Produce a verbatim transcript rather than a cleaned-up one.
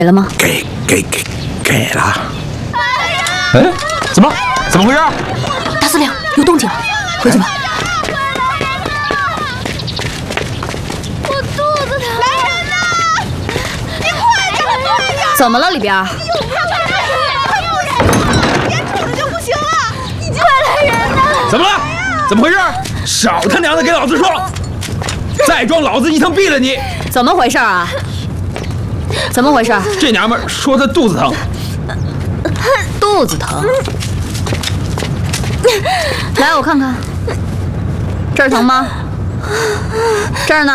给了吗？ 给给给给了。 哎，怎么怎么回事？ 大司令，有动静，回去吧。 我肚子疼！来人呐！你快点，快点！ 怎么了，里边？ 有病！快不然严重的就不行了！已经快来人呐！ 怎么了？怎么回事？少他娘的给老子说！再装老子一枪毙了你！ 怎么回事啊？怎么回事？ 这娘们儿说她肚子疼。 肚子疼？来，我看看，这儿疼吗？这儿呢？